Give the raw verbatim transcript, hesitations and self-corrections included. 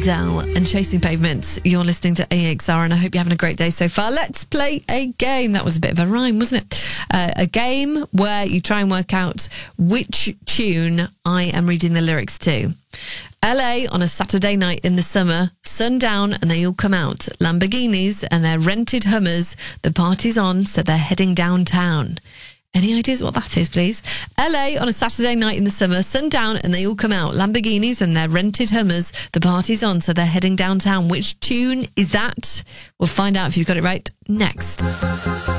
Adele and Chasing Pavements. You're listening to A X R and I hope you're having a great day so far. Let's play a game. That was a bit of a rhyme, wasn't it? Uh, a game where you try and work out which tune I am reading the lyrics to. L A on a Saturday night in the summer, sundown and they all come out. Lamborghinis and their rented Hummers. The party's on, so they're heading downtown. Any ideas what that is, please? L A on a Saturday night in the summer, sundown and they all come out. Lamborghinis and their rented Hummers. The party's on, so they're heading downtown. Which tune is that? We'll find out if you've got it right next.